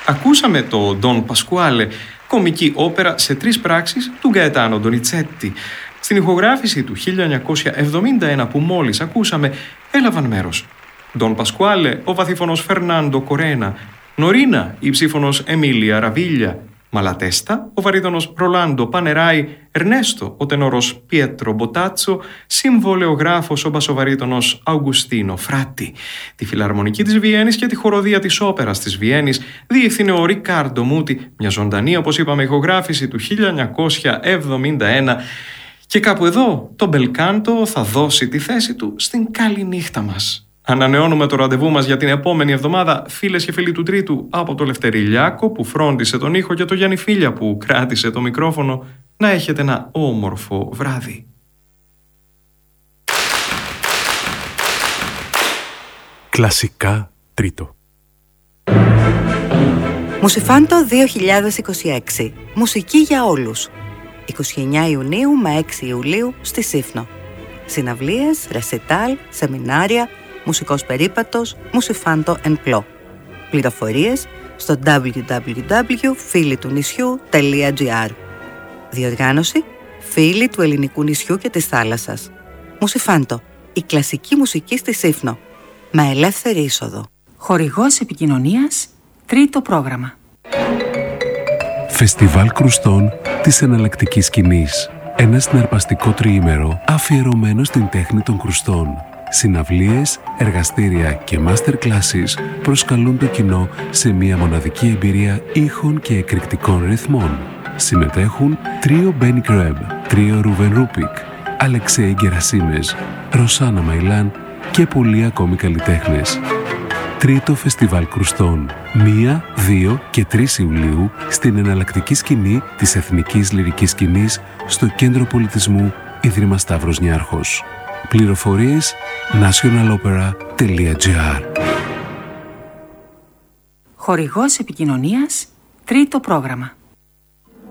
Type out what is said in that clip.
Ακούσαμε το Don Pasquale, κομική όπερα σε 3 πράξεις του Γκαετάνο Ντονιτσέτη. Στην ηχογράφηση του 1971 που μόλις ακούσαμε, έλαβαν μέρος Don Pasquale, ο βαθύφωνος Φερνάντο Κορένα, Νωρίνα, η ψήφωνος Εμίλια Ραβίλια, Μαλατέστα, ο βαρύτονος Ρολάντο Πανεράι, Ερνέστο, ο τενόρος Πιέτρο Μποτάτσο, συμβολεογράφος ο μπασοβαρύτονος Αουγκουστίνο Φράτη. Τη φιλαρμονική της Βιέννης και τη χοροδία της όπερας της Βιέννης διεύθυνε ο Ρικάρντο Μούτι, μια ζωντανή, όπως είπαμε, ηχογράφηση του 1971. Και κάπου εδώ το μπελκάντο θα δώσει τη θέση του στην καληνύχτα μας. Ανανεώνουμε το ραντεβού μας για την επόμενη εβδομάδα, φίλες και φίλοι του Τρίτου, από το Λευτέρη Λιάκο που φρόντισε τον ήχο και το Γιάννη Φίλια που κράτησε το μικρόφωνο. Να έχετε ένα όμορφο βράδυ. Κλασικά Τρίτο. Μουσιφάντο 2026. Μουσική για όλους. 29 Ιουνίου με 6 Ιουλίου στη Σύφνο. Συναυλίες, ρεσιτάλ, σεμινάρια, μουσικός περίπατος, Μουσιφάντο εν πλώ. Πληροφορίες στο www.φίλοι-του-νησιού.gr. Διοργάνωση Φίλοι του Ελληνικού Νησιού και της Θάλασσας. Μουσιφάντο, η κλασική μουσική στη Σύφνο. Με ελεύθερη είσοδο. Χορηγός επικοινωνίας, Τρίτο πρόγραμμα. Φεστιβάλ Κρουστών της εναλλακτικής σκηνής. Ένα συναρπαστικό τριήμερο αφιερωμένο στην τέχνη των κρουστών. Συναυλίες, εργαστήρια και master classes προσκαλούν το κοινό σε μια μοναδική εμπειρία ήχων και εκρηκτικών ρυθμών. Συμμετέχουν τρίο Μπένι Κρέμπ, τρίο Ρούβεν Ρούπικ, Αλεξέη Γκερασίμες, Ρωσάνα Μαϊλάν και πολλοί ακόμη καλλιτέχνες. Τρίτο Φεστιβάλ Κρουστών, 1, 2 και 3 Ιουλίου στην εναλλακτική σκηνή της Εθνικής Λυρικής Σκηνής στο Κέντρο Πολιτισμού Ίδρυμα Σταύρος Νιάρχος. Πληροφορίες nationalopera.gr. Χορηγός επικοινωνίας, Τρίτο πρόγραμμα.